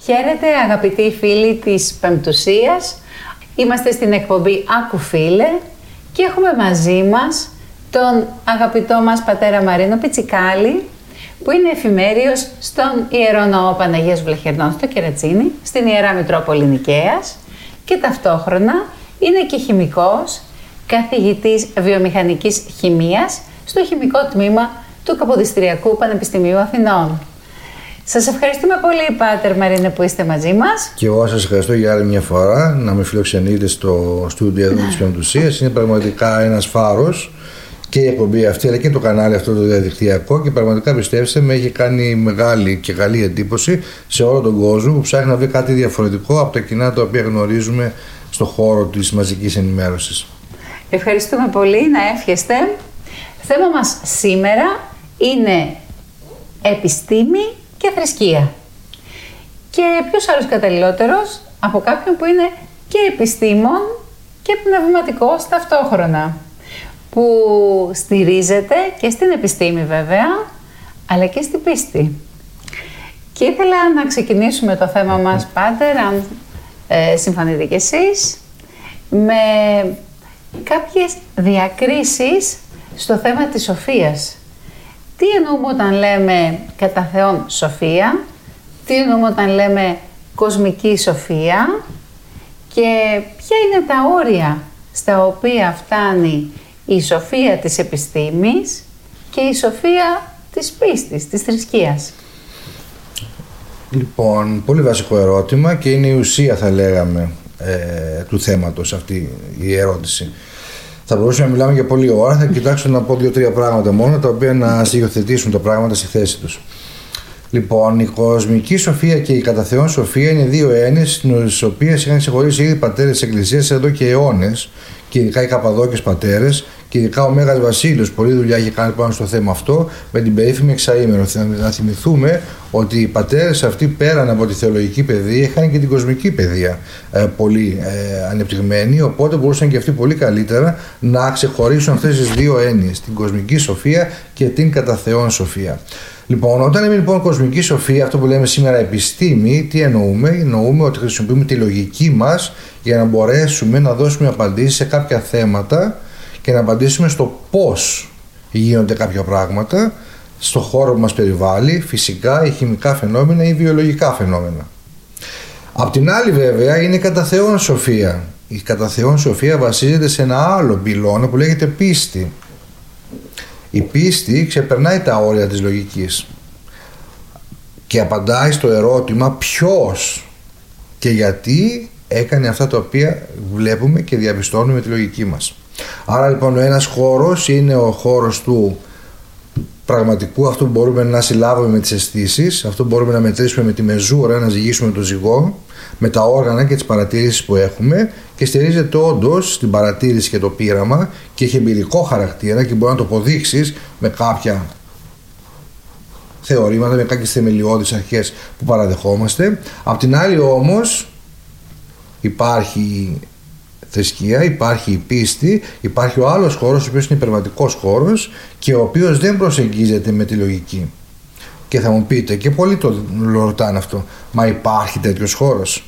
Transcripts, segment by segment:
Χαίρετε αγαπητοί φίλοι της Πεμπτουσίας. Είμαστε στην εκπομπή Άκου Φίλε και έχουμε μαζί μας τον αγαπητό μας πατέρα Μαρίνο Πιτσικάλη, που είναι εφημέριος στον Ιερό Ναό Παναγίας Βλαχερνών στο Κερατσίνι, στην Ιερά Μητρόπολη Νικαίας, και ταυτόχρονα είναι και χημικός, καθηγητής βιομηχανικής χημείας στο χημικό τμήμα του Καποδιστριακού Πανεπιστημίου Αθηνών. Σας ευχαριστούμε πολύ, Πάτερ Μαρίνε, που είστε μαζί μας. Και εγώ σας ευχαριστώ για άλλη μια φορά να με φιλοξενείτε στο στούντιο εδώ της Πεμπτουσίας. Είναι πραγματικά ένας φάρος και η εκπομπή αυτή, αλλά και το κανάλι αυτό το διαδικτυακό, και πραγματικά, πιστέψτε με, έχει κάνει μεγάλη και καλή εντύπωση σε όλο τον κόσμο που ψάχνει να βρει κάτι διαφορετικό από τα κοινά τα οποία γνωρίζουμε στον χώρο της μαζικής ενημέρωσης. Ευχαριστούμε πολύ, να εύχεστε. Θέμα μας σήμερα είναι επιστήμη και θρησκεία. Και ποιος άλλος καταλληλότερος από κάποιον που είναι και επιστήμον και πνευματικός ταυτόχρονα, που στηρίζεται και στην επιστήμη βέβαια, αλλά και στην πίστη. Και ήθελα να ξεκινήσουμε το θέμα μας, Πάτερ, αν συμφωνείτε κι εσείς, με κάποιες διακρίσεις στο θέμα της σοφίας. Τι εννοούμε όταν λέμε κατά Θεόν σοφία, τι εννοούμε όταν λέμε κοσμική σοφία, και ποια είναι τα όρια στα οποία φτάνει η σοφία της επιστήμης και η σοφία της πίστης, της θρησκείας. Λοιπόν, πολύ βασικό ερώτημα και είναι η ουσία, θα λέγαμε, του θέματος αυτή η ερώτηση. Θα μπορούσαμε να μιλάμε για πολλή ώρα, θα κοιτάξω να πω 2-3 πράγματα μόνο, τα οποία να υιοθετήσουν τα πράγματα στη θέση τους. Λοιπόν, η κοσμική σοφία και η κατά Θεόν σοφία είναι δύο έννοιες, τις οποίες είχαν ξεχωρίσει ήδη οι πατέρες της Εκκλησίας εδώ και αιώνες, και ειδικά οι Καπαδόκες πατέρες, και ειδικά ο Μέγας Βασίλειος. Πολλή δουλειά έχει κάνει πάνω στο θέμα αυτό με την περίφημη εξαήμερο. Να θυμηθούμε ότι οι πατέρες αυτοί, πέραν από τη θεολογική παιδεία, είχαν και την κοσμική παιδεία πολύ ανεπτυγμένη, οπότε μπορούσαν και αυτοί πολύ καλύτερα να ξεχωρίσουν αυτές τις δύο έννοιες, την κοσμική σοφία και την κατά Θεόν σοφία. Λοιπόν, όταν λέμε λοιπόν κοσμική σοφία, αυτό που λέμε σήμερα επιστήμη, τι εννοούμε? Εννοούμε ότι χρησιμοποιούμε τη λογική μας για να μπορέσουμε να δώσουμε απαντήσεις σε κάποια θέματα και να απαντήσουμε στο πώς γίνονται κάποια πράγματα στο χώρο που μας περιβάλλει, φυσικά ή χημικά φαινόμενα ή βιολογικά φαινόμενα. Απ' την άλλη βέβαια είναι η κατά Θεόν σοφία. Η κατά Θεόν σοφία βασίζεται σε ένα άλλο πυλώνα που λέγεται πίστη. Η πίστη ξεπερνάει τα όρια της λογικής και απαντάει στο ερώτημα ποιος και γιατί έκανε αυτά τα οποία βλέπουμε και διαπιστώνουμε με τη λογική μας. Άρα λοιπόν ο ένας χώρος είναι ο χώρος του πραγματικού, αυτό που μπορούμε να συλλάβουμε με τις αισθήσεις, αυτό που μπορούμε να μετρήσουμε με τη μεζούρα, να ζυγίσουμε το ζυγό, με τα όργανα και τις παρατηρήσεις που έχουμε, και στηρίζεται όντως στην παρατήρηση και το πείραμα και έχει εμπειρικό χαρακτήρα και μπορεί να το αποδείξεις με κάποια θεωρήματα, με κάποιες θεμελιώδεις αρχές που παραδεχόμαστε. Απ' την άλλη όμως υπάρχει θρησκεία, υπάρχει η πίστη, υπάρχει ο άλλος χώρος, ο οποίος είναι υπερβατικός χώρος και ο οποίος δεν προσεγγίζεται με τη λογική. Και θα μου πείτε, και πολλοί το ρωτάνε αυτό, μα υπάρχει τέτοιος χώρος?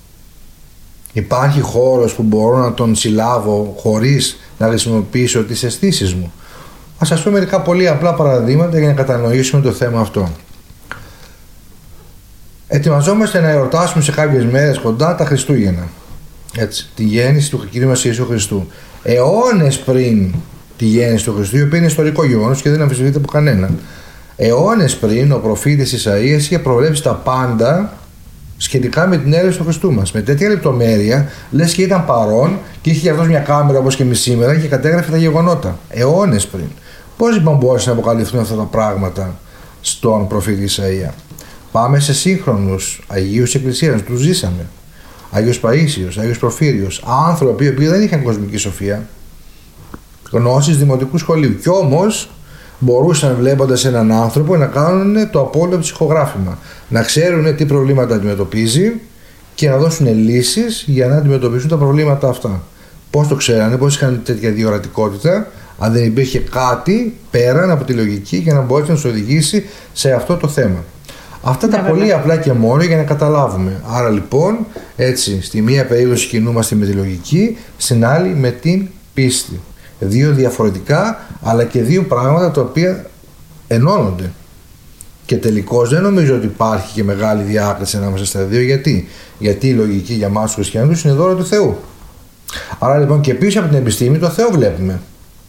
Υπάρχει χώρος που μπορώ να τον συλλάβω χωρίς να χρησιμοποιήσω τις αισθήσεις μου? Ας σας πω μερικά πολύ απλά παραδείγματα για να κατανοήσουμε το θέμα αυτό. Ετοιμαζόμαστε να εορτάσουμε σε κάποιες μέρες κοντά τα Χριστούγεννα. Έτσι, τη γέννηση του Κυρίου μας Ιησού Χριστού. Αιώνες πριν τη γέννηση του Χριστού, η οποία είναι ιστορικό γεγονός και δεν αμφισβητείται από κανέναν. Αιώνες πριν ο προφήτης Ισαΐας είχε προβλέψει τα πάντα σχετικά με την έλευση του Χριστού μας. Με τέτοια λεπτομέρεια, λες και ήταν παρόν και είχε και αυτός μια κάμερα όπως και εμείς σήμερα και κατέγραφε τα γεγονότα. Αιώνες πριν. Πώς λοιπόν μπόρεσαν να αποκαλυφθούν αυτά τα πράγματα στον προφήτη Ισαΐα? Πάμε σε σύγχρονους Αγίους Εκκλησίας, τους ζήσαμε. Άγιος Παΐσιος, Άγιος Προφύριος, άνθρωποι οι οποίοι δεν είχαν κοσμική σοφία, γνώσεις δημοτικού σχολείου, κι όμως μπορούσαν, βλέποντας έναν άνθρωπο, να κάνουν το απόλυτο ψυχογράφημα, να ξέρουν τι προβλήματα αντιμετωπίζει και να δώσουν λύσεις για να αντιμετωπίσουν τα προβλήματα αυτά. Πώς το ξέρανε, πώς είχαν τέτοια διορατικότητα, αν δεν υπήρχε κάτι πέραν από τη λογική για να μπορέσει να τους οδηγήσει σε αυτό το θέμα. Αυτά τα πολύ απλά και μόνο για να καταλάβουμε. Άρα λοιπόν, έτσι, στη μία περίπτωση κινούμαστε με τη λογική, στην άλλη με την πίστη. Δύο διαφορετικά, αλλά και δύο πράγματα τα οποία ενώνονται. Και τελικώς δεν νομίζω ότι υπάρχει και μεγάλη διάκριση ανάμεσα στα δύο. Γιατί η λογική για εμάς τους χριστιανούς είναι δώρο του Θεού. Άρα λοιπόν και πίσω από την επιστήμη το Θεό βλέπουμε.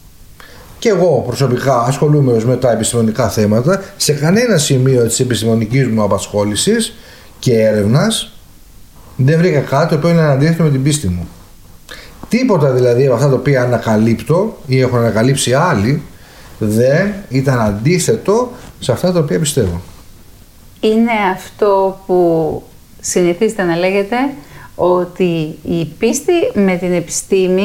Και εγώ προσωπικά ασχολούμαι με τα επιστημονικά θέματα, σε κανένα σημείο της επιστημονικής μου απασχόλησης και έρευνας δεν βρήκα κάτι το οποίο είναι αντίθετο με την πίστη μου. Τίποτα δηλαδή από αυτά τα οποία ανακαλύπτω ή έχουν ανακαλύψει άλλοι δεν ήταν αντίθετο σε αυτά τα οποία πιστεύω. Είναι αυτό που συνηθίζεται να λέγεται, ότι η πίστη με την επιστήμη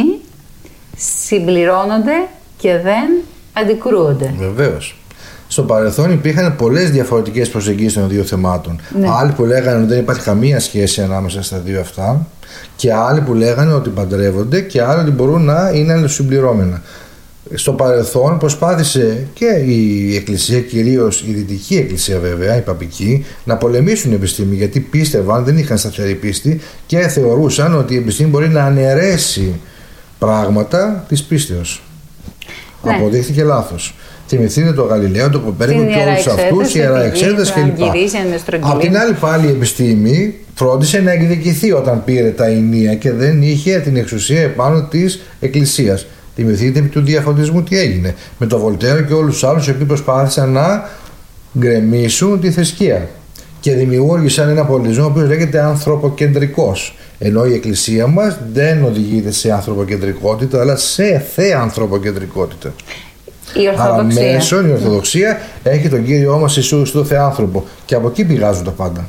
συμπληρώνονται και δεν αντικρούονται. Βεβαίως. Στο παρελθόν υπήρχαν πολλές διαφορετικές προσεγγίσεις των δύο θεμάτων. Ναι. Άλλοι που λέγανε ότι δεν υπάρχει καμία σχέση ανάμεσα στα δύο αυτά, και άλλοι που λέγανε ότι παντρεύονται, και άλλοι ότι μπορούν να είναι αλληλοσυμπληρώμενα. Στο παρελθόν προσπάθησε και η Εκκλησία, κυρίως η Δυτική Εκκλησία βέβαια, η Παπική, να πολεμήσουν την επιστήμη, γιατί πίστευαν, δεν είχαν σταθερή πίστη και θεωρούσαν ότι η επιστήμη μπορεί να αναιρέσει πράγματα της πίστεως. Ναι. Αποδείχθηκε λάθος. Θυμηθείτε τον Γαλιλαίο, τον Κοπέρνικο και όλους αυτούς, η Ιερά Εξέταση κλπ. Απ' την άλλη πάλι η επιστήμη φρόντισε να εκδικηθεί όταν πήρε τα ηνία και δεν είχε την εξουσία επάνω της Εκκλησίας. Θυμηθείτε του διαφωτισμού τι έγινε με τον Βολτέρο και όλους τους άλλους οι οποίοι προσπάθησαν να γκρεμίσουν τη θρησκεία και δημιούργησαν ένα πολιτισμό ο οποίος λέγεται ανθρωποκεντρικός, ενώ η Εκκλησία μας δεν οδηγείται σε ανθρωποκεντρικότητα αλλά σε θεανθρωποκεντρικότητα. Η Ορθοδοξία. Η Ορθοδοξία έχει τον Κύριό μας Ιησού Χριστό Θεάνθρωπο και από εκεί πηγάζουν τα πάντα.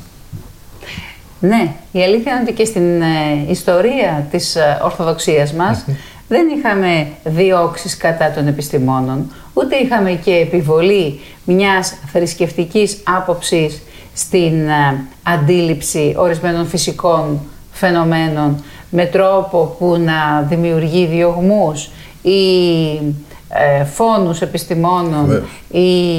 Ναι, η αλήθεια είναι ότι και στην ιστορία της Ορθοδοξίας μας δεν είχαμε διώξεις κατά των επιστημόνων, ούτε είχαμε και επιβολή μιας θρησκευτικής άποψης στην αντίληψη ορισμένων φυσικών φαινομένων με τρόπο που να δημιουργεί διωγμούς ή φόνους επιστημόνων ή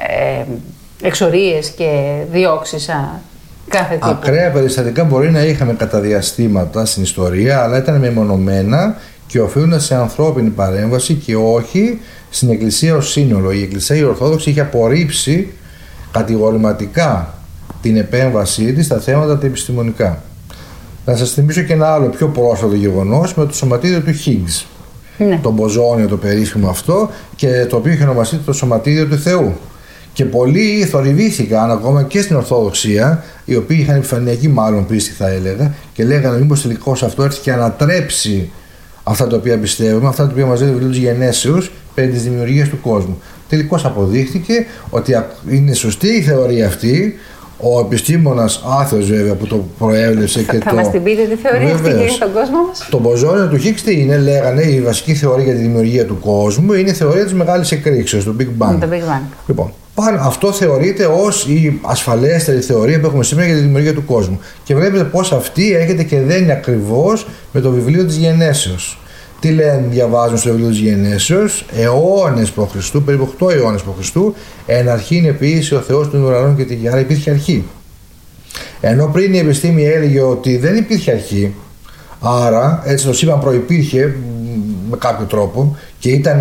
εξορίες και διώξεις κάθε τύπου. Ακραία περιστατικά μπορεί να είχαμε κατά διαστήματα στην ιστορία, αλλά ήταν μεμονωμένα και οφείλονται σε ανθρώπινη παρέμβαση και όχι στην Εκκλησία ως σύνολο. Η Εκκλησία η Ορθόδοξη είχε απορρίψει κατηγορηματικά την επέμβασή της στα θέματα τα επιστημονικά. Να σας θυμίσω και ένα άλλο πιο πρόσφατο γεγονός με το σωματίδιο του Higgs. Ναι. Το μποζόνιο το περίφημο αυτό, και το οποίο είχε ονομαστεί το σωματίδιο του Θεού. Και πολλοί θορυβήθηκαν ακόμα και στην Ορθοδοξία, οι οποίοι είχαν επιφανειακή μάλλον πίστη θα έλεγα, και λέγανε μήπως τελικώς αυτό έρθει και ανατρέψει αυτά τα οποία πιστεύουμε, αυτά τα οποία μας λέει το βιβλίο της Γενέσεως περί της δημιουργίας του κόσμου. Τελικώς αποδείχθηκε ότι είναι σωστή η θεωρία αυτή. Ο επιστήμονας άθεος βέβαια που το προέβλεψε και θα μας την πείτε τη θεωρία αυτή για τον κόσμο μας. Το μποζόνιο του Higgs τι είναι, λέγανε, η βασική θεωρία για τη δημιουργία του κόσμου είναι η θεωρία της μεγάλης εκρήξεως, του Big Bang. Το Big Bang. Λοιπόν, αυτό θεωρείται ως η ασφαλέστερη θεωρία που έχουμε σήμερα για τη δημιουργία του κόσμου. Και βλέπετε πως αυτή έρχεται και δένει ακριβώς με το βιβλίο της Γενέσεως. Τι λένε, διαβάζουν στο βιβλίο της Γενέσεως, αιώνες π.Χ., περίπου 8 αιώνες π.Χ., εν αρχήν επίησε ο Θεός των ουρανών και τη γη. Άρα υπήρχε αρχή. Ενώ πριν η επιστήμη έλεγε ότι δεν υπήρχε αρχή, άρα έτσι το σύμπαν προϋπήρχε με κάποιο τρόπο και ήταν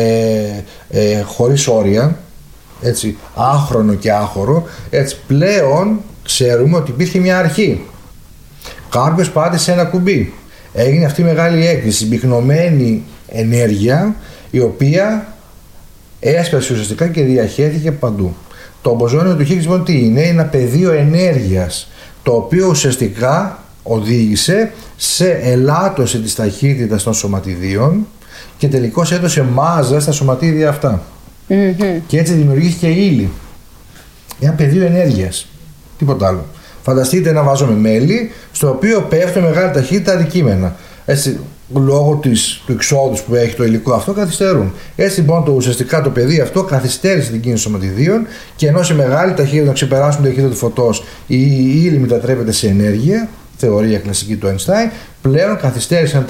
χωρίς όρια, έτσι, άχρονο και άχωρο, έτσι πλέον ξέρουμε ότι υπήρχε μια αρχή. Κάποιος πάτησε ένα κουμπί. Έγινε αυτή η μεγάλη έκρηση, συμπυκνωμένη ενέργεια, η οποία έσπασε ουσιαστικά και διαχέθηκε παντού. Το μποζόνιο του Higgs λοιπόν τι είναι, ένα πεδίο ενέργειας, το οποίο ουσιαστικά οδήγησε σε ελάττωση της ταχύτητας των σωματιδίων και τελικώς έδωσε μάζα στα σωματίδια αυτά. Και έτσι δημιουργήθηκε η ύλη. Ένα πεδίο ενέργειας. Τίποτα άλλο. Φανταστείτε να βάζουμε μέλι στο οποίο πέφτουν μεγάλη ταχύτητα αντικείμενα. Έτσι, λόγω του εξόδου που έχει το υλικό αυτό, καθυστερούν. Έτσι λοιπόν ουσιαστικά το πεδίο αυτό καθυστέρησε την κίνηση σωματιδίων και ενώ σε μεγάλη ταχύτητα να ξεπεράσουν την ταχύτητα του φωτός η ύλη μετατρέπεται σε ενέργεια, θεωρία κλασική του Einstein, πλέον καθυστέρησαν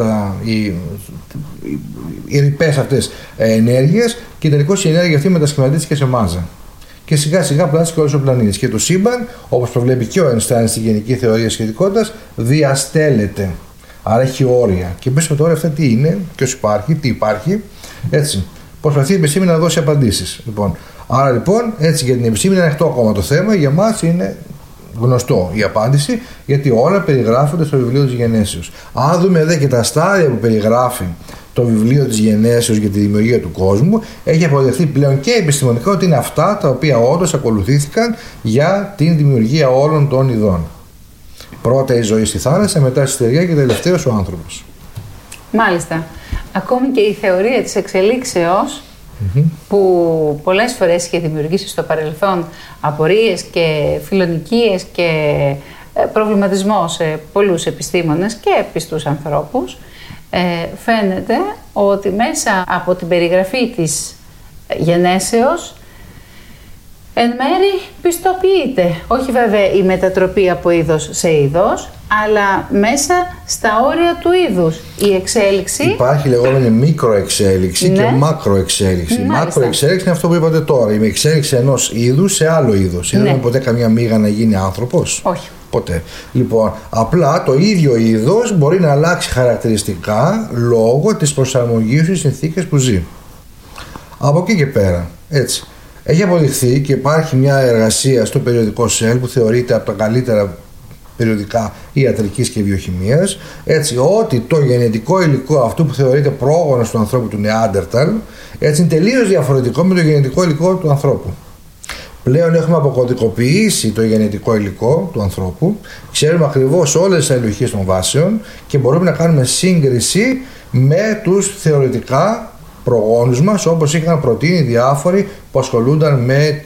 οι ρηπές αυτές ενέργειες και τελικώς η ενέργεια αυτή μετασχηματίστηκε σε μάζα. και σιγά σιγά πλάσθηκε όλος ο πλανήτης. Και το σύμπαν, όπως προβλέπει και ο Einstein στη γενική θεωρία σχετικότητας, διαστέλλεται. Άρα έχει όρια. Και πες με τώρα αυτά τι είναι, ποιος υπάρχει, τι υπάρχει. Έτσι. Προσπαθεί η επιστήμη να δώσει απαντήσεις. Λοιπόν, άρα λοιπόν, έτσι για την επιστήμη είναι ανοιχτό ακόμα το θέμα, για μας είναι γνωστό η απάντηση, γιατί όλα περιγράφονται στο βιβλίο της Γενέσεως. Αν δούμε εδώ και τα στάδια που περιγράφει το βιβλίο της Γενέσεως για τη δημιουργία του κόσμου, έχει αποδεχθεί πλέον και επιστημονικά ότι είναι αυτά τα οποία όντως ακολουθήθηκαν για την δημιουργία όλων των ειδών. Πρώτα η ζωή στη θάλασσα, μετά στη στεριά και τελευταίος ο άνθρωπος. Μάλιστα. Ακόμη και η θεωρία της εξελίξεως, που πολλές φορές είχε δημιουργήσει στο παρελθόν απορίες και φιλονικίες και προβληματισμό σε πολλούς επιστήμονες και πιστούς ανθρώπους, φαίνεται ότι μέσα από την περιγραφή της γενέσεως εν μέρει πιστοποιείται, όχι βέβαια η μετατροπή από είδος σε είδος, αλλά μέσα στα όρια του είδους. Η εξέλιξη... Υπάρχει λεγόμενη μικροεξέλιξη και μακροεξέλιξη. Η μακροεξέλιξη είναι αυτό που είπατε τώρα, η εξέλιξη ενός είδους σε άλλο είδος. Είδαμε ποτέ καμία μύγα να γίνει άνθρωπος? Όχι. Ποτέ. Λοιπόν, απλά το ίδιο είδος μπορεί να αλλάξει χαρακτηριστικά λόγω της προσαρμογής στις συνθήκες που ζει. Από εκεί και πέρα, έτσι. Έχει αποδειχθεί και υπάρχει μια εργασία στο περιοδικό Cell που θεωρείται από τα καλύτερα περιοδικά ιατρικής και βιοχημίας, έτσι, ότι το γενετικό υλικό αυτού που θεωρείται πρόγονος του ανθρώπου του Νεάντερταλ, έτσι, είναι τελείως διαφορετικό με το γενετικό υλικό του ανθρώπου. Πλέον έχουμε αποκωδικοποιήσει το γενετικό υλικό του ανθρώπου, ξέρουμε ακριβώς όλες τις αλληλουχίες των βάσεων και μπορούμε να κάνουμε σύγκριση με τους θεωρητικά προγόνους μας, όπως είχαν προτείνει διάφοροι που ασχολούνταν με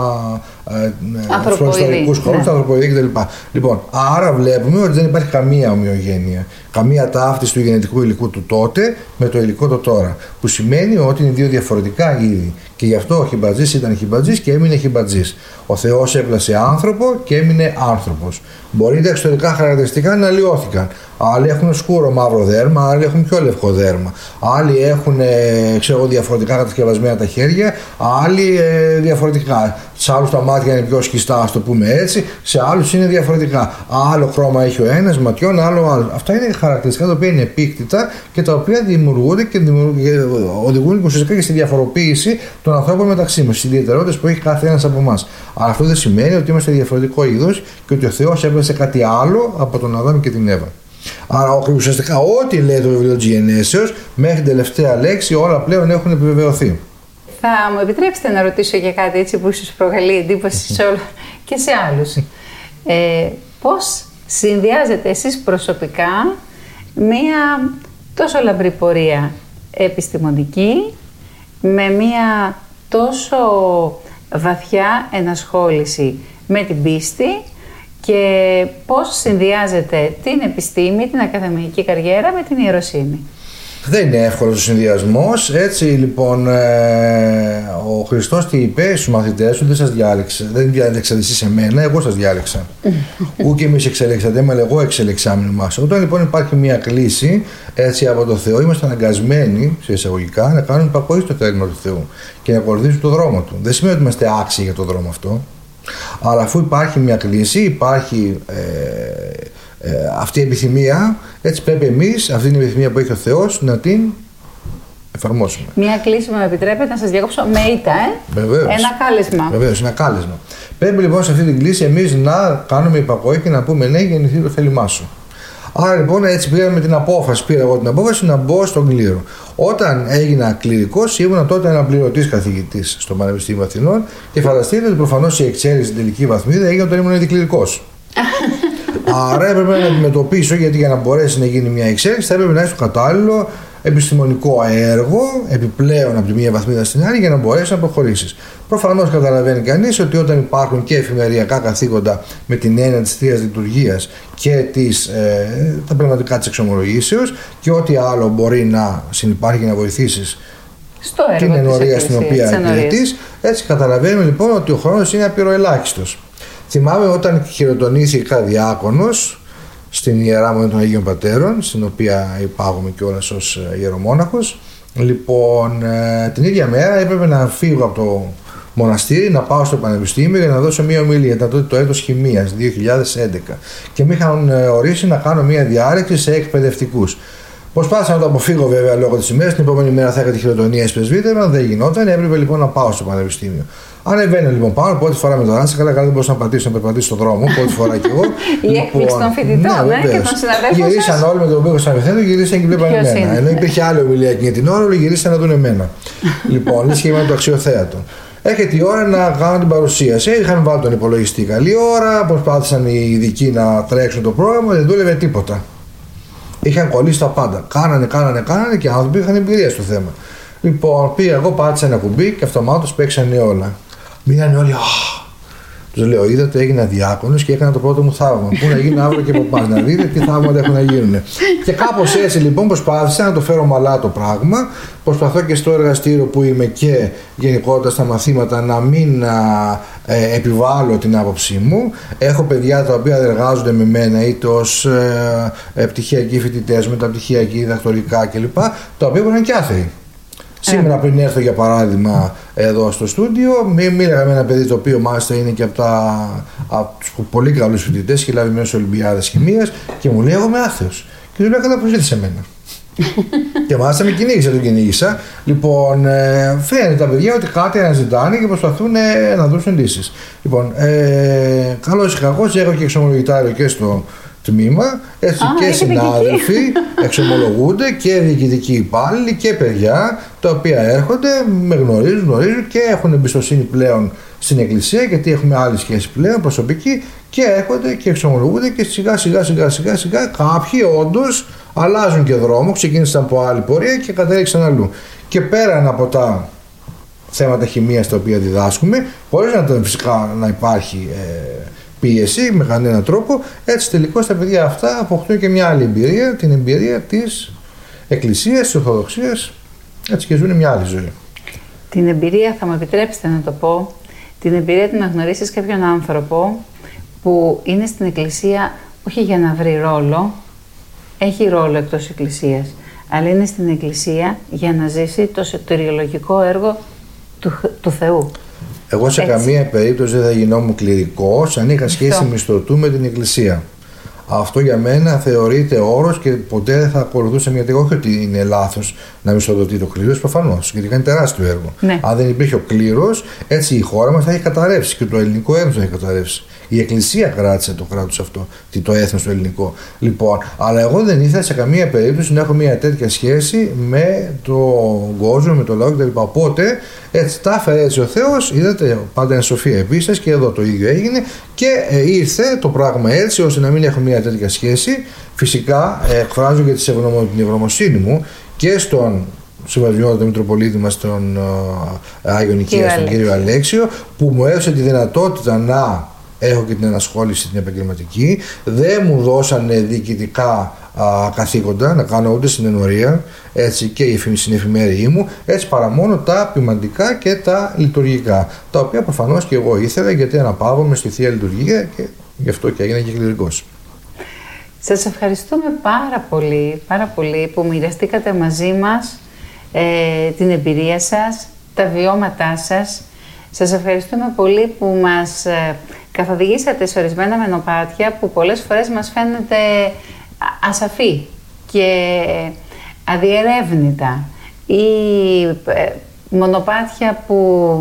τους προϊστορικούς χρόνους, τα ανθρωποειδή κτλ. Λοιπόν, άρα βλέπουμε ότι δεν υπάρχει καμία ομοιογένεια, καμία ταύτιση του γενετικού υλικού του τότε με το υλικό το τώρα. Που σημαίνει ότι είναι δύο διαφορετικά είδη. Και γι' αυτό ο χιμπατζής ήταν χιμπατζής και έμεινε χιμπατζής. Ο Θεός έπλασε άνθρωπο και έμεινε άνθρωπος. Μπορεί τα εξωτερικά χαρακτηριστικά να αλλοιώθηκαν. Άλλοι έχουν σκούρο μαύρο δέρμα, άλλοι έχουν πιο λευκό δέρμα. Άλλοι έχουν διαφορετικά κατασκευασμένα τα χέρια, άλλοι διαφορετικά. Σε άλλους τα μάτια είναι πιο σκιστά, ας το πούμε έτσι, σε άλλους είναι διαφορετικά. Άλλο χρώμα έχει ο ένας, ματιών, άλλο. Αυτά είναι χαρακτηριστικά τα οποία είναι επίκτητα και τα οποία δημιουργούνται και οδηγούν ουσιαστικά και στη διαφοροποίηση των ανθρώπων μεταξύ μας, στις ιδιαιτερότητες που έχει κάθε ένας από εμάς. Αλλά αυτό δεν σημαίνει ότι είμαστε διαφορετικό είδος και ότι ο Θεός έβγαλε κάτι άλλο από τον Αδάμ και την Εύα. Άρα ουσιαστικά ό,τι λέει το βιβλίο της Γενέσεως μέχρι την τελευταία λέξη όλα πλέον έχουν επιβεβαιωθεί. Θα μου επιτρέψετε να ρωτήσω για κάτι έτσι που ίσως προκαλεί εντύπωση σε όλο και σε άλλους. Πώς συνδυάζετε εσείς προσωπικά μία τόσο λαμπρή πορεία επιστημονική με μία τόσο βαθιά ενασχόληση με την πίστη και πώς συνδυάζετε την επιστήμη, την ακαδημαϊκή καριέρα με την ιεροσύνη? Δεν είναι εύκολος ο συνδυασμός. Έτσι λοιπόν, ο Χριστός τι είπε στους μαθητές του? Δεν σας διάλεξε, δεν διάλεξατε εσείς εμένα, εγώ σας διάλεξα. Ού και εμείς εξελέξατε, αλλά εγώ εξελεξάμενο μας. Όταν λοιπόν υπάρχει μια κλίση έτσι από το Θεό, είμαστε αναγκασμένοι σε εισαγωγικά να κάνουμε υπακοή στο θέλημα του Θεού και να ακολουθήσουμε το δρόμο του. Δεν σημαίνει ότι είμαστε άξιοι για το δρόμο αυτό, αλλά αφού υπάρχει μια κλίση, υπάρχει αυτή η επιθυμία, έτσι πρέπει εμείς αυτή την επιθυμία που έχει ο Θεός να την εφαρμόσουμε. Μια κλίση, μου επιτρέπετε να σας διακόψω, με ήττα, Βεβαίως. Ένα κάλεσμα. Βεβαίως, ένα κάλεσμα. Πρέπει λοιπόν σε αυτή την κλίση εμείς να κάνουμε υπακοή και να πούμε ναι, γεννηθεί το θέλημά σου. Άρα λοιπόν έτσι πήρα εγώ την απόφαση να μπω στον κλήρο. Όταν έγινα κληρικός, ήμουν τότε αναπληρωτής καθηγητής στο Πανεπιστήμιο Αθηνών και φανταστείτε ότι προφανώς η εξέλιξη στην τελική βαθμίδα έγινε όταν ήμουν ήδη κληρικός. Άρα έπρεπε να αντιμετωπίσω, γιατί για να μπορέσει να γίνει μια εξέλιξη θα έπρεπε να έχει το κατάλληλο επιστημονικό έργο επιπλέον από τη μία βαθμίδα στην άλλη για να μπορέσει να προχωρήσει. Προφανώς καταλαβαίνει κανείς ότι όταν υπάρχουν και εφημεριακά καθήκοντα με την έννοια της Θείας Λειτουργίας και τα πνευματικά της εξομολογήσεως και ό,τι άλλο μπορεί να συνυπάρχει και να βοηθήσεις την ενορία στην οποία υπηρετείς, έτσι καταλαβαίνουμε λοιπόν ότι ο χρόνος είναι απειροελάχιστος. Θυμάμαι όταν χειροτονήθηκα διάκονος στην Ιερά Μονή των Αγίων Πατέρων, στην οποία υπάγομαι κιόλας ως ιερομόναχος. Λοιπόν, την ίδια μέρα έπρεπε να φύγω από το μοναστήρι να πάω στο πανεπιστήμιο για να δώσω μια ομιλία. Ήταν τότε το έτος χημείας, 2011. Και με είχαν ορίσει να κάνω μια διάλεξη σε εκπαιδευτικούς. Προσπάθησα να το αποφύγω βέβαια λόγω της ημέρας. Την επόμενη μέρα θα είχα τη χειροτονία σπεσβύτερα, δεν γινόταν. Έπρεπε λοιπόν να πάω στο πανεπιστήμιο. Ανεβαίνω λοιπόν πάνω, πρώτη φορά με τον Ράνσα, καλά δεν μπορούσα να πατήσω, να περπατήσω στον δρόμο, πρώτη φορά κι εγώ. Η έκπληξη των φοιτητών και των συναδέλφων. Γυρίσαν όλοι με τον πύργο σαν απευθέτω, γυρίσαν και βλέπαν εμένα. Ενώ υπήρχε άλλη ομιλία εκείνη την ώρα, όλοι γυρίσαν να δουν εμένα. Λοιπόν, λες και είμαι το αξιοθέατο. Έρχεται η ώρα να κάνω την παρουσίαση. Είχαν βάλει τον υπολογιστή καλή ώρα, προσπάθησαν οι ειδικοί να τρέξουν το πρόγραμμα, δεν δούλευε τίποτα. Είχαν κολλήσει τα πάντα. Κάνανε και οι άνθρωποι είχαν εμπειρία στο θέμα. Λοιπόν, πήγα εγώ, πάτησα ένα κουμπί και αυτομάτως παίξανε όλα. Μείνανε όλοι, τους λέω, είδατε, έγινα διάκονος και έκανα το πρώτο μου θαύμα. Πού να γίνει αύριο και από πάνω, να δείτε τι θαύματα έχουν να γίνουν. Και κάπως έτσι λοιπόν προσπάθησα να το φέρω μαλά το πράγμα. Προσπαθώ και στο εργαστήριο που είμαι και γενικότερα στα μαθήματα να μην επιβάλλω την άποψή μου. Έχω παιδιά τα οποία εργάζονται με μένα είτε ως πτυχιακοί φοιτητές, μεταπτυχιακοί, διδακτορικά κλπ. Τα οποία μπορούν και άθεοι. Σήμερα πριν έρθω για παράδειγμα εδώ στο στούντιο, μίλαγα με ένα παιδί το οποίο μάλιστα είναι και από τους πολύ καλούς φοιτητές και λάβει μέσα Ολυμπιάδες Χημείας και μου λέει εγώ είμαι άθεος. Και του λέω καλά πως ήρθες σε μένα. Και μάλιστα με τον κυνήγησα. Λοιπόν, φαίνεται τα παιδιά ότι κάτι αναζητάνε και προσπαθούν να δώσουν λύσεις. Λοιπόν, καλώς ή κακώς έχω και εξομολογητάριο και στο τμήμα, έτσι και συνάδελφοι εξομολογούνται και διοικητικοί υπάλληλοι και παιδιά τα οποία έρχονται, με γνωρίζουν και έχουν εμπιστοσύνη πλέον στην Εκκλησία, γιατί έχουμε άλλη σχέση πλέον προσωπική και έρχονται και εξομολογούνται και σιγά σιγά κάποιοι όντως αλλάζουν και δρόμο, ξεκίνησαν από άλλη πορεία και κατέληξαν αλλού. Και πέραν από τα θέματα χημείας τα οποία διδάσκουμε, χωρίς φυσικά να υπάρχει πίεση με κανέναν τρόπο, έτσι τελικώς τα παιδιά αυτά αποκτούν και μια άλλη εμπειρία, την εμπειρία της Εκκλησίας, της Ορθοδοξίας, έτσι και ζουν μια άλλη ζωή. Την εμπειρία, θα μου επιτρέψετε να το πω, την εμπειρία του να γνωρίσεις κάποιον άνθρωπο που είναι στην Εκκλησία όχι για να βρει ρόλο, έχει ρόλο εκτός Εκκλησίας, αλλά είναι στην Εκκλησία για να ζήσει το σωτηριολογικό έργο του Θεού. Εγώ σε καμία περίπτωση δεν θα γινόμουν κληρικός αν είχα σχέση μισθωτού με την Εκκλησία. Αυτό για μένα θεωρείται όρος και ποτέ δεν θα ακολουθούσα μια τέτοια. Όχι ότι είναι λάθος να μισθοδοτεί το κλήρος, προφανώς, γιατί κάνει τεράστιο έργο. Ναι. Αν δεν υπήρχε ο κλήρος, έτσι η χώρα μας θα έχει καταρρεύσει και το ελληνικό έθνος θα έχει καταρρεύσει. Η Εκκλησία κράτησε το κράτος αυτό, το έθνος το ελληνικό. Λοιπόν, αλλά εγώ δεν ήθελα σε καμία περίπτωση να έχω μια τέτοια σχέση με τον κόσμο, με το λαό κτλ. Οπότε έτσι τα έφερε έτσι ο Θεός, είδατε, πάντα είναι σοφία επίσης και εδώ το ίδιο έγινε και ήρθε το πράγμα έτσι ώστε να μην έχω μια τέτοια σχέση. Φυσικά εκφράζω και την ευγνωμοσύνη μου και στον Συμβασιότατο Μητροπολίτη μας, τον Άγιο Νικία, τον κύριο Αλέξιο, που μου έδωσε τη δυνατότητα να έχω και την ενασχόληση την επαγγελματική. Δεν μου δώσανε διοικητικά καθήκοντα να κάνω ούτε συνενορία, έτσι και στην εφημερία μου, έτσι παρά μόνο τα ποιμαντικά και τα λειτουργικά, τα οποία προφανώς και εγώ ήθελα, γιατί αναπαύομαι στη Θεία Λειτουργία και γι' αυτό και έγινα και κληρικός. Σας ευχαριστούμε πάρα πολύ που μοιραστήκατε μαζί μας την εμπειρία σας, τα βιώματά σας. Σας ευχαριστούμε πολύ που μας καθοδηγήσατε σε ορισμένα μονοπάτια που πολλές φορές μας φαίνεται ασαφή και αδιερεύνητα ή μονοπάτια που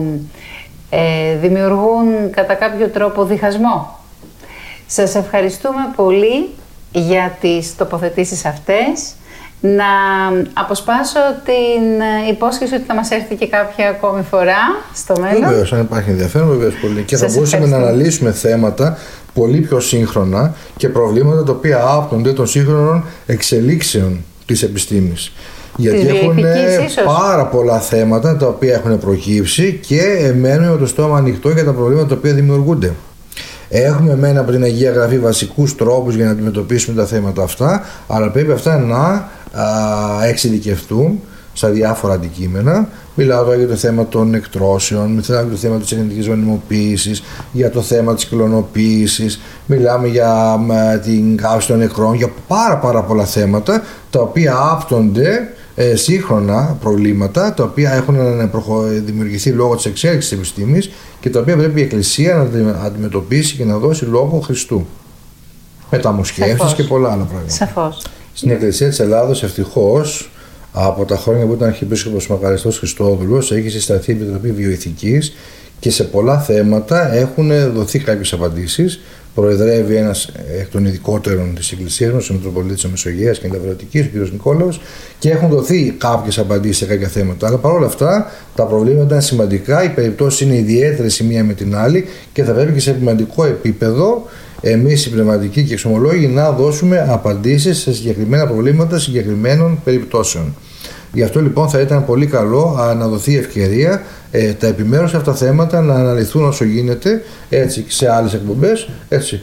δημιουργούν κατά κάποιο τρόπο διχασμό. Σας ευχαριστούμε πολύ για τις τοποθετήσεις αυτές. Να αποσπάσω την υπόσχεση ότι θα μας έρθει και κάποια ακόμη φορά στο μέλλον. Βεβαίως, αν υπάρχει ενδιαφέρον, βεβαίως πολύ. Και θα μπορούσαμε να αναλύσουμε θέματα πολύ πιο σύγχρονα και προβλήματα τα οποία άπτονται των σύγχρονων εξελίξεων της επιστήμης. Γιατί έχουν πάρα πολλά θέματα τα οποία έχουν προκύψει και μένουν με το στόμα ανοιχτό για τα προβλήματα τα οποία δημιουργούνται. Έχουμε μένα από την Αγία Γραφή βασικούς τρόπους για να αντιμετωπίσουμε τα θέματα αυτά, αλλά πρέπει αυτά να εξειδικευτούν στα διάφορα αντικείμενα. Μιλάω τώρα για το θέμα των εκτρώσεων, μιλάω για το θέμα της γενετικής γονιμοποίησης, για το θέμα της κλωνοποίησης, μιλάμε για την καύση των νεκρών, για πάρα πολλά θέματα τα οποία άπτονται σύγχρονα προβλήματα τα οποία έχουν δημιουργηθεί λόγω της εξέλιξης της επιστήμης και τα οποία πρέπει η Εκκλησία να αντιμετωπίσει και να δώσει λόγο Χριστού. Μεταμοσχεύσεις και πολλά άλλα πράγματα. Σαφώς. Στην Εκκλησία της Ελλάδος, ευτυχώς, από τα χρόνια που ήταν Αρχιεπίσκοπος Μακαριστός Χριστόδουλος, έχει συσταθεί η Επιτροπή Βιοηθικής και σε πολλά θέματα έχουν δοθεί κάποιες απαντήσεις. Προεδρεύει ένας εκ των ειδικότερων της Εκκλησίας μας, ο Μητροπολίτης της Μεσογείας και Ελευθερωτικής, ο κ. Νικόλαος, και έχουν δοθεί κάποιες απαντήσεις σε κάποια θέματα. Αλλά παρόλα αυτά τα προβλήματα είναι σημαντικά, οι περιπτώσεις είναι ιδιαίτερες η μία με την άλλη και θα πρέπει και σε επιμαντικό επίπεδο εμείς οι πνευματικοί και εξομολόγοι να δώσουμε απαντήσεις σε συγκεκριμένα προβλήματα συγκεκριμένων περιπτώσεων. Γι' αυτό λοιπόν θα ήταν πολύ καλό να δοθεί ευκαιρία τα επιμέρους αυτά θέματα να αναλυθούν όσο γίνεται, έτσι και σε άλλες εκπομπές, έτσι,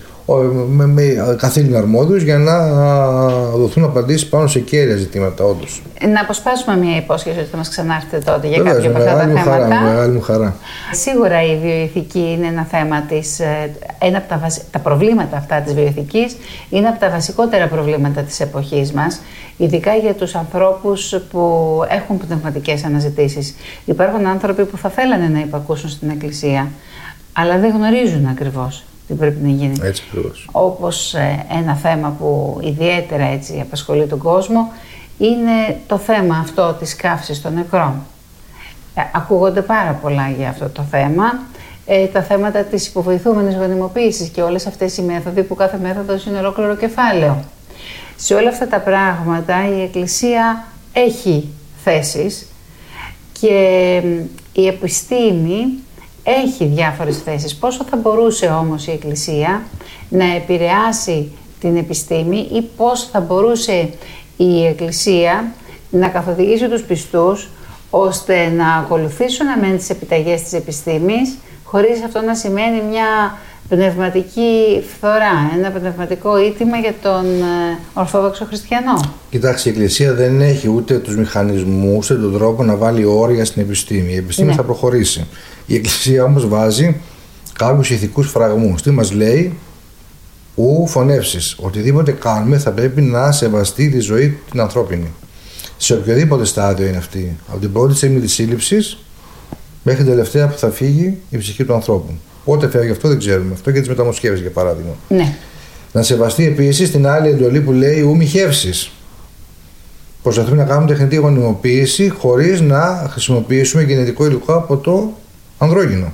με καθήλυνα αρμόδιους, για να δοθούν απαντήσεις πάνω σε κέρια ζητήματα όντως. Να αποσπάσουμε μια υπόσχεση ότι θα μας ξανάρθετε τότε για κάποια από αυτά τα θέματα. Μεγάλη μου χαρά. Σίγουρα η βιοηθική είναι ένα θέμα ένα από τα προβλήματα αυτά της βιοηθικής είναι από τα βασικότερα προβλήματα της εποχής μας, ειδικά για τους ανθρώπους που έχουν πνευματικές αναζητήσεις. Υπάρχουν άνθρωποι που θα θέλανε να υπακούσουν στην Εκκλησία, αλλά δεν γνωρίζουν ακριβώς τι πρέπει να γίνει. Έτσι ακριβώς. Όπως ένα θέμα που ιδιαίτερα έτσι απασχολεί τον κόσμο είναι το θέμα αυτό της καύσης των νεκρών. Ακούγονται πάρα πολλά για αυτό το θέμα. Τα θέματα της υποβοηθούμενης γονιμοποίησης και όλες αυτές οι μέθοδοι, που κάθε μέθοδος είναι ολόκληρο κεφάλαιο. Σε όλα αυτά τα πράγματα η Εκκλησία έχει θέσεις και η επιστήμη έχει διάφορες θέσεις. Πόσο θα μπορούσε όμως η Εκκλησία να επηρεάσει την επιστήμη ή πώς θα μπορούσε η Εκκλησία να καθοδηγήσει τους πιστούς ώστε να ακολουθήσουν μεν τις επιταγές της επιστήμης, χωρίς αυτό να σημαίνει μια πνευματική φθορά, ένα πνευματικό ήττημα για τον Ορθόδοξο Χριστιανό. Κοιτάξτε, η Εκκλησία δεν έχει ούτε τους μηχανισμούς, ούτε τον τρόπο να βάλει όρια στην επιστήμη. Η επιστήμη θα προχωρήσει. Η Εκκλησία όμως βάζει κάποιους ηθικούς φραγμούς. Τι μας λέει? Ου φωνεύσεις. Οτιδήποτε κάνουμε θα πρέπει να σεβαστεί τη ζωή την ανθρώπινη. Σε οποιοδήποτε στάδιο είναι αυτή. Από την πρώτη στιγμή της σύλληψης μέχρι την τελευταία που θα φύγει η ψυχή του ανθρώπου. Πότε φεύγει αυτό δεν ξέρουμε. Αυτό και τις μεταμοσχεύσεις, για παράδειγμα. Ναι. Να σεβαστεί επίσης την άλλη εντολή που λέει ου μη χεύσεις. Προσπαθούμε να κάνουμε τεχνητή γονιμοποίηση χωρίς να χρησιμοποιήσουμε γενετικό υλικό από το ανδρόγυνο.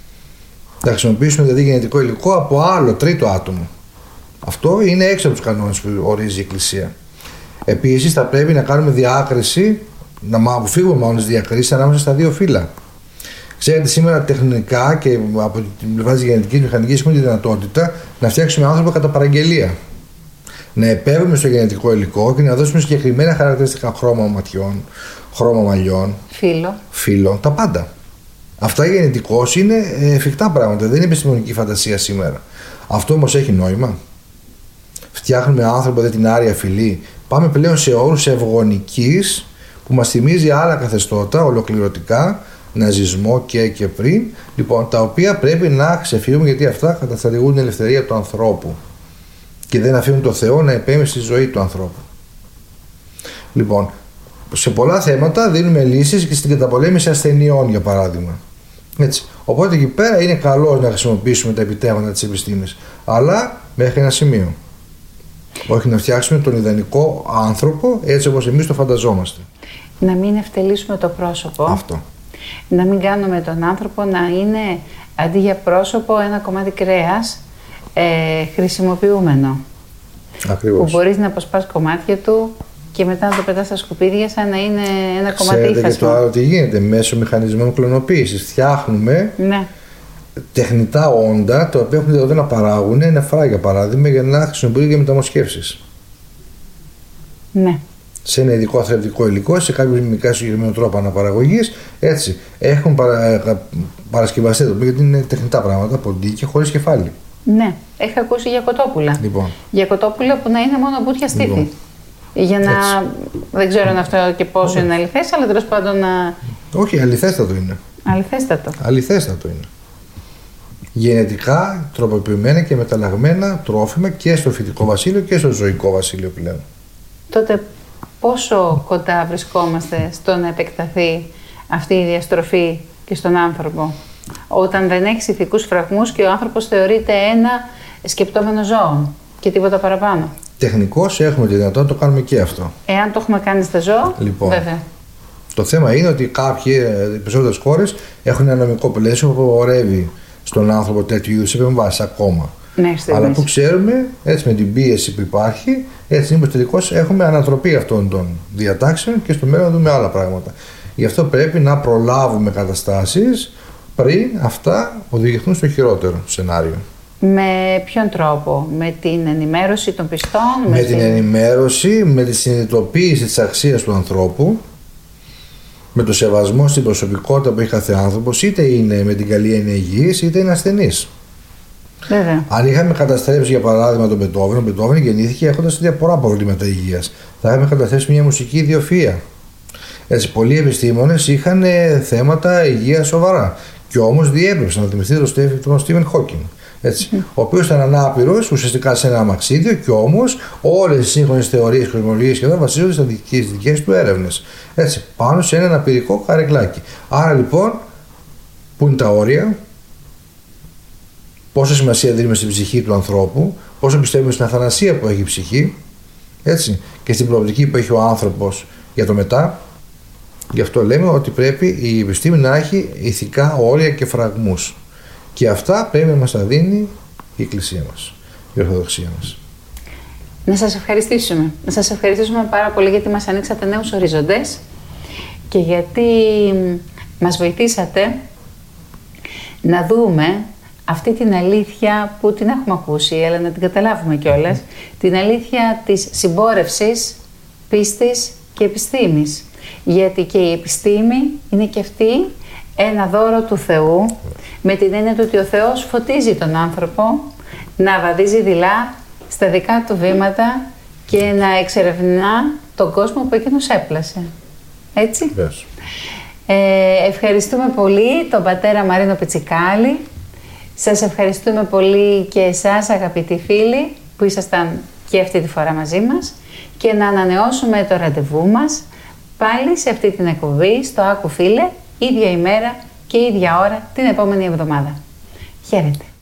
Να χρησιμοποιήσουμε δηλαδή γενετικό υλικό από άλλο τρίτο άτομο. Αυτό είναι έξω από τους κανόνες που ορίζει η Εκκλησία. Επίσης θα πρέπει να κάνουμε διάκριση, να αποφύγουμε μάλλον τις διακρίσεις ανάμεσα στα δύο φύλλα. Ξέρετε, σήμερα τεχνικά και από την πλευρά της γενετικής μηχανικής έχουμε τη δυνατότητα να φτιάξουμε άνθρωπο κατά παραγγελία. Να επέμβουμε στο γενετικό υλικό και να δώσουμε συγκεκριμένα χαρακτηριστικά, χρώμα ματιών, χρώμα μαλλιών, φύλλο, τα πάντα. Αυτά γενετικώς είναι εφικτά πράγματα, δεν είναι επιστημονική φαντασία σήμερα. Αυτό όμως έχει νόημα. Φτιάχνουμε άνθρωπο δεν την άρια φυλή. Πάμε πλέον σε όρους ευγονικής που μας θυμίζει άλλα καθεστώτα ολοκληρωτικά, ναζισμό και πριν, λοιπόν, τα οποία πρέπει να ξεφύγουμε, γιατί αυτά καταστρατηγούν την ελευθερία του ανθρώπου και δεν αφήνουν το Θεό να επέμβει στη ζωή του ανθρώπου. Λοιπόν, σε πολλά θέματα δίνουμε λύσεις και στην καταπολέμηση ασθενειών, για παράδειγμα. Έτσι. Οπότε εκεί πέρα είναι καλό να χρησιμοποιήσουμε τα επιτεύγματα της επιστήμης, αλλά μέχρι ένα σημείο. Όχι να φτιάξουμε τον ιδανικό άνθρωπο έτσι όπως εμείς το φανταζόμαστε. Να μην ευτελίσουμε το πρόσωπο. Αυτό. Να μην κάνουμε τον άνθρωπο να είναι αντί για πρόσωπο ένα κομμάτι κρέας χρησιμοποιούμενο. Ακριβώς. Που μπορείς να αποσπάς κομμάτια του και μετά να το πετάς στα σκουπίδια σαν να είναι ένα κομμάτι ύφασμα. Ξέρετε και το άλλο τι γίνεται μέσω μηχανισμών κλωνοποίησης. Φτιάχνουμε τεχνητά όντα τα οποία έχουν δυνατότητα να παράγουν νεφρά, για παράδειγμα, για να χρησιμοποιούνται για μεταμοσχεύσεις. Ναι. Σε ένα ειδικό θρεπτικό υλικό, σε κάποιο μικρά συγκεκριμένο τρόπο αναπαραγωγής. Έτσι. Έχουν παρασκευαστεί εδώ, γιατί είναι τεχνητά πράγματα, ποντίκια, χωρίς κεφάλι. Ναι. Έχω ακούσει για κοτόπουλα. Λοιπόν. Για κοτόπουλα που να είναι μόνο μπουτια στήθη. Λοιπόν. Για να. Έτσι. Δεν ξέρω αν αυτό και πόσο είναι αληθές, αλλά τέλος πάντων να. Όχι, αληθέστατο είναι. Αληθέστατο είναι. Γενετικά τροποποιημένα και μεταλλαγμένα τρόφιμα και στο φυτικό βασίλειο και στο ζωικό βασίλειο πλέον. Τότε πόσο κοντά βρισκόμαστε στο να επεκταθεί αυτή η διαστροφή και στον άνθρωπο, όταν δεν έχει ηθικούς φραγμούς και ο άνθρωπος θεωρείται ένα σκεπτόμενο ζώο και τίποτα παραπάνω. Τεχνικώς έχουμε τη δυνατότητα να το κάνουμε και αυτό. Εάν το έχουμε κάνει στα ζώα, λοιπόν, βέβαια. Το θέμα είναι ότι οι περισσότερες χώρες έχουν ένα νομικό πλαίσιο που απαγορεύει στον άνθρωπο τέτοιου είδους επεμβάσεις ακόμα. Αλλά που ξέρουμε, έτσι με την πίεση που υπάρχει, έτσι είναι πως τελικώς έχουμε ανατροπή αυτών των διατάξεων και στο μέλλον να δούμε άλλα πράγματα. Γι' αυτό πρέπει να προλάβουμε καταστάσεις πριν αυτά οδηγηθούν στο χειρότερο σενάριο. Με ποιον τρόπο? Με την ενημέρωση των πιστών? Με την ενημέρωση, με τη συνειδητοποίηση της αξίας του ανθρώπου, με το σεβασμό στην προσωπικότητα που έχει κάθε άνθρωπος, είτε είναι με την καλή έννοια υγιής, είτε είναι ασθενής. Βέβαια. Αν είχαμε καταστρέψει για παράδειγμα τον Μπετόβεν, ο Μπετόβεν γεννήθηκε έχοντας πολλά προβλήματα υγείας. Θα είχαμε καταστρέψει μια μουσική ιδιοφυΐα. Έτσι, πολλοί επιστήμονες είχαν θέματα υγείας σοβαρά. Και όμως διέπρεψαν να θυμηθείτε τον Στίβεν Χόκινγκ. Ο οποίος ήταν ανάπηρος ουσιαστικά σε ένα αμαξίδιο, και όμως όλες οι σύγχρονες θεωρίες κοσμολογίας και εδώ βασίζονται στις δικές του έρευνες. Έτσι, πάνω σε ένα αναπηρικό καρεκλάκι. Άρα λοιπόν, πού είναι τα όρια, πόσα σημασία δίνουμε στην ψυχή του ανθρώπου, πόσο πιστεύουμε στην αθανασία που έχει η ψυχή, έτσι, και στην προοπτική που έχει ο άνθρωπος για το μετά. Γι' αυτό λέμε ότι πρέπει η επιστήμη να έχει ηθικά όρια και φραγμούς. Και αυτά πρέπει να μας τα δίνει η Εκκλησία μας, η Ορθοδοξία μας. Να σας ευχαριστήσουμε. Να σας ευχαριστήσουμε πάρα πολύ γιατί μας ανοίξατε νέους οριζοντές και γιατί μας βοηθήσατε να δούμε αυτή την αλήθεια που την έχουμε ακούσει, αλλά να την καταλάβουμε κιόλας, την αλήθεια της συμπόρευσης, πίστης και επιστήμης. Γιατί και η επιστήμη είναι και αυτή ένα δώρο του Θεού, με την έννοια ότι ο Θεός φωτίζει τον άνθρωπο να βαδίζει δειλά στα δικά του βήματα και να εξερευνά τον κόσμο που εκείνος έπλασε. Έτσι. Yes. Ευχαριστούμε πολύ τον πατέρα Μαρίνο Πιτσικάλη. Σας ευχαριστούμε πολύ και εσάς, αγαπητοί φίλοι, που ήσασταν και αυτή τη φορά μαζί μας, και να ανανεώσουμε το ραντεβού μας πάλι σε αυτή την εκπομπή στο Άκου Φίλε, ίδια ημέρα και ίδια ώρα την επόμενη εβδομάδα. Χαίρετε.